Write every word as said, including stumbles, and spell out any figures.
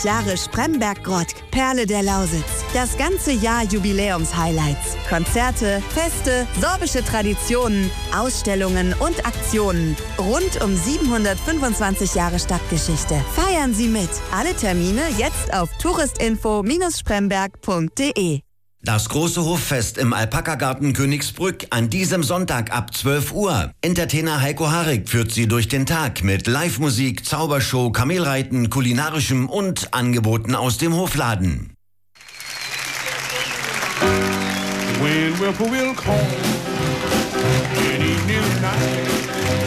Jahre Spremberg-Grottk, Perle der Lausitz. Das ganze Jahr Jubiläums-Highlights. Konzerte, Feste, sorbische Traditionen, Ausstellungen und Aktionen. Rund um siebenhundertfünfundzwanzig Jahre Stadtgeschichte. Feiern Sie mit. Alle Termine jetzt auf touristinfo Bindestrich spremberg Punkt de. Das große Hoffest im Alpaka-Garten Königsbrück an diesem Sonntag ab zwölf Uhr. Entertainer Heiko Harig führt Sie durch den Tag mit Live-Musik, Zaubershow, Kamelreiten, kulinarischem und Angeboten aus dem Hofladen. When will come, any new night.